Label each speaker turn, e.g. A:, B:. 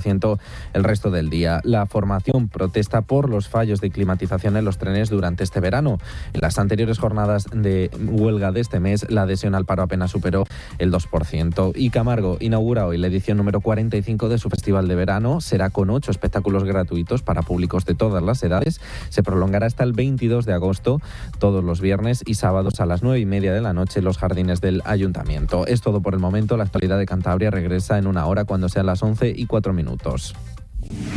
A: 20% el resto del día. La formación protesta por los fallos de climatización en los trenes durante este verano. En las anteriores jornadas de huelga de este mes, la adhesión al paro apenas superó el 2%. Y Camargo inaugura hoy la edición número 45 de su festival de verano. Será con 8 espectáculos gratuitos para públicos de todas las edades. Se prolongará hasta el 22 de agosto, todos los viernes y sábados a las 9:30 de la noche en los jardines del Ayuntamiento. Es todo por el momento. La actualidad de Cantabria regresa en una hora cuando sean las 11:04.